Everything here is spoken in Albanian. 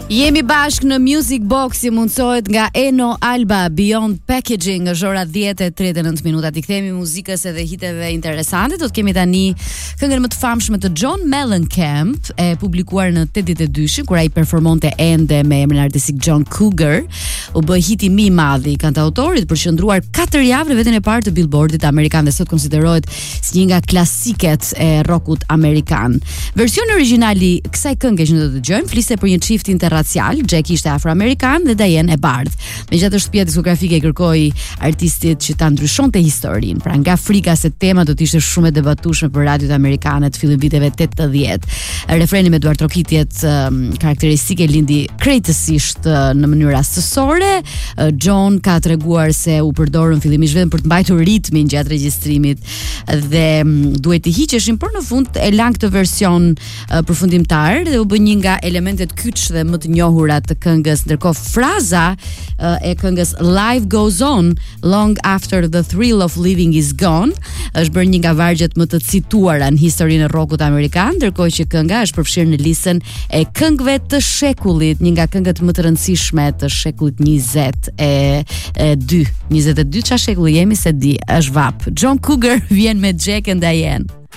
Jemi bashk në Music Box i mundsohet nga Eno Alba, Beyond Packaging, është ora 10:39 minuta. I kthemi muzikës edhe hiteve interesante. Do të kemi tani këngën më të famshme të John Mellencamp, e publikuar në 82-shin, kur ai performonte ende me emrin artistik John Cougar. U bë hiti më i madh i kantautorit, përqendruar 4 javë në veten e parë të Billboardit amerikan dhe sot konsiderohet si një nga klasiket e rockut amerikan. Versioni origjinal i kësaj këngë që do të dëgjojmë fliste për një çift interracial, Jack ishte afroamerikan dhe Diane e bardh. Megjithatë shtëpia diskografike i kërkoi artistit që ta ndryshonte historinë, pra nga frika se tema do të ishte shumë e debatueshme për radiot amerikane të fillim viteve 80. Refreni me duartrokitjet karakteristike lindi krejtësisht në mënyrë rastësore. John ka treguar se u përdorën fillimisht vetëm për të mbajtur ritmin gjatë regjistrimit dhe duhet të hiqeshin, por në fund e lan këtë version përfundimtar dhe u bë një nga elementet kyç dhe më të njohura të këngës, ndërkohë fraza e këngës Life Goes On Long After the Thrill of Living is Gone është bërë një nga vargjet më të cituara në historinë e rockut amerikan, ndërkohë që kënga është përfshirë në listën e këngëve të shekullit, një nga këngët më të rëndësishme të shekullit 22. 22 çfarë shekulli jemi se di, është vap. John Cougar vjen me Jack and Diane.